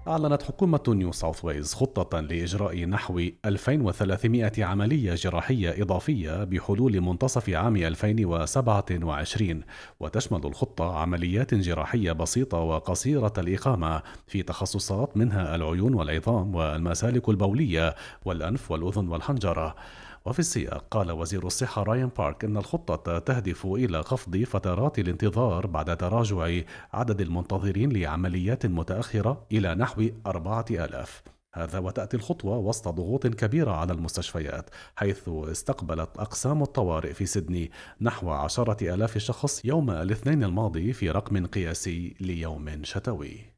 أعلنت حكومة نيو ساوث ويلز خطة لإجراء نحو 2300 عملية جراحية إضافية بحلول منتصف عام 2027، وتشمل الخطة عمليات جراحية بسيطة وقصيرة الإقامة في تخصصات منها العيون والعظام والمسالك البولية والأنف والأذن والحنجرة. وفي السياق قال وزير الصحة رايان بارك إن الخطة تهدف إلى خفض فترات الانتظار بعد تراجع عدد المنتظرين لعمليات متأخرة إلى نحو 4000. هذا وتأتي الخطوة وسط ضغوط كبيرة على المستشفيات، حيث استقبلت أقسام الطوارئ في سيدني نحو 10,000 شخص يوم الاثنين الماضي في رقم قياسي ليوم شتوي.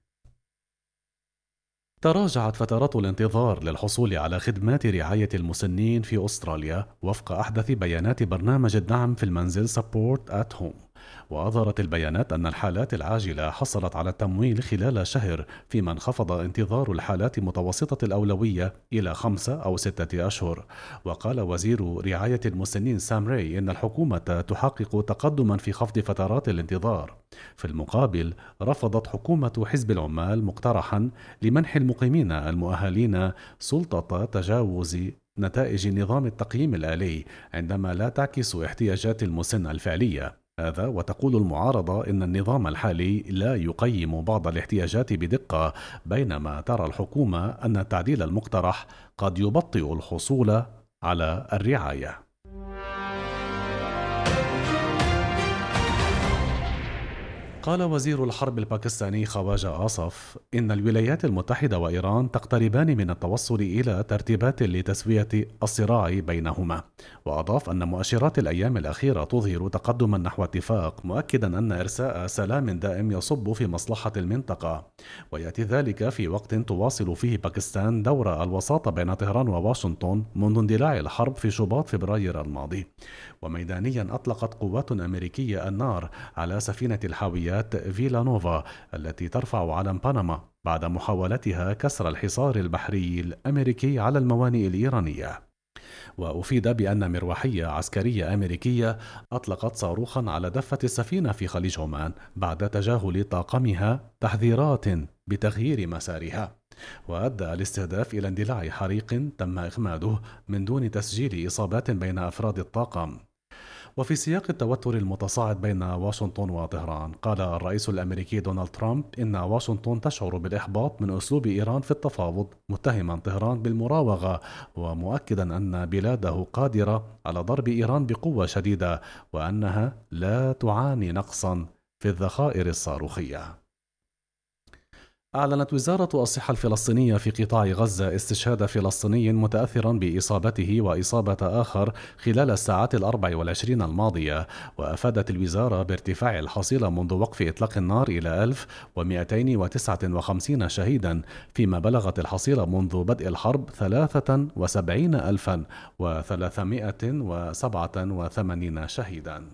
تراجعت فترات الانتظار للحصول على خدمات رعاية المسنين في أستراليا وفق أحدث بيانات برنامج الدعم في المنزل Support at Home. وأظهرت البيانات أن الحالات العاجلة حصلت على التمويل خلال شهر، فيما انخفض انتظار الحالات متوسطة الأولوية إلى 5 أو 6 أشهر. وقال وزير رعاية المسنين سام راي إن الحكومة تحقق تقدما في خفض فترات الانتظار. في المقابل، رفضت حكومة حزب العمال مقترحا لمنح المقيمين المؤهلين سلطة تجاوز نتائج نظام التقييم الآلي عندما لا تعكس احتياجات المسن الفعلية. هذا وتقول المعارضة إن النظام الحالي لا يقيم بعض الاحتياجات بدقة، بينما ترى الحكومة أن التعديل المقترح قد يبطئ الحصول على الرعاية. قال وزير الحرب الباكستاني خواجة آصف إن الولايات المتحدة وإيران تقتربان من التوصل إلى ترتيبات لتسوية الصراع بينهما. وأضاف أن مؤشرات الأيام الأخيرة تظهر تقدما نحو اتفاق، مؤكدا أن إرساء سلام دائم يصب في مصلحة المنطقة. ويأتي ذلك في وقت تواصل فيه باكستان دور الوساطة بين طهران وواشنطن منذ اندلاع الحرب في شباط فبراير الماضي. وميدانيا أطلقت قوات أمريكية النار على سفينة الحاويات فيلا نوفا التي ترفع علم بنما بعد محاولتها كسر الحصار البحري الأمريكي على الموانئ الإيرانية. وأفيد بأن مروحية عسكرية أمريكية أطلقت صاروخا على دفة السفينة في خليج عمان بعد تجاهل طاقمها تحذيرات بتغيير مسارها. وأدى الاستهداف إلى اندلاع حريق تم إخماده من دون تسجيل إصابات بين أفراد الطاقم. وفي سياق التوتر المتصاعد بين واشنطن وطهران، قال الرئيس الأمريكي دونالد ترامب إن واشنطن تشعر بالإحباط من أسلوب إيران في التفاوض، متهما طهران بالمراوغة، ومؤكدا أن بلاده قادرة على ضرب إيران بقوة شديدة وأنها لا تعاني نقصا في الذخائر الصاروخية. أعلنت وزارة الصحة الفلسطينية في قطاع غزة استشهاد فلسطيني متأثرا بإصابته وإصابة آخر خلال الساعات 24 الماضية. وأفادت الوزارة بارتفاع الحصيلة منذ وقف إطلاق النار إلى 1259 شهيدا، فيما بلغت الحصيلة منذ بدء الحرب 73,387 شهيدا.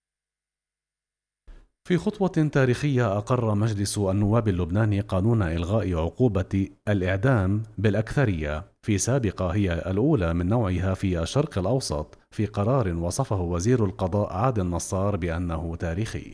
في خطوة تاريخية، أقر مجلس النواب اللبناني قانون إلغاء عقوبة الإعدام بالأكثرية، في سابقة هي الأولى من نوعها في الشرق الأوسط، في قرار وصفه وزير القضاء عادل نصار بأنه تاريخي.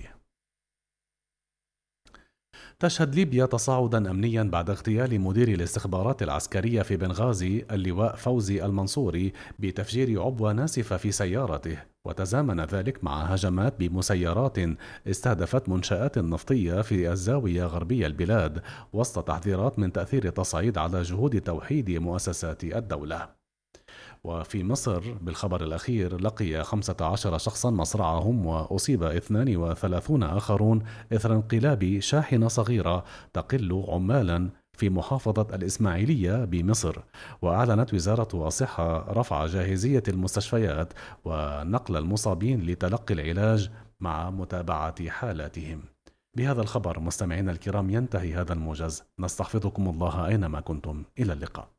تشهد ليبيا تصاعدا أمنيا بعد اغتيال مدير الاستخبارات العسكرية في بنغازي اللواء فوزي المنصوري بتفجير عبوة ناسفة في سيارته، وتزامن ذلك مع هجمات بمسيرات استهدفت منشآت نفطية في الزاوية غربية البلاد، وسط تحذيرات من تأثير التصعيد على جهود توحيد مؤسسات الدولة. وفي مصر بالخبر الأخير، لقي 15 شخصا مصرعهم وأصيب 32 آخرون إثر انقلاب شاحنة صغيرة تقل عمالا في محافظة الإسماعيلية بمصر. وأعلنت وزارة الصحة رفع جاهزية المستشفيات ونقل المصابين لتلقي العلاج مع متابعة حالاتهم. بهذا الخبر مستمعينا الكرام ينتهي هذا الموجز، نستحفظكم الله أينما كنتم، إلى اللقاء.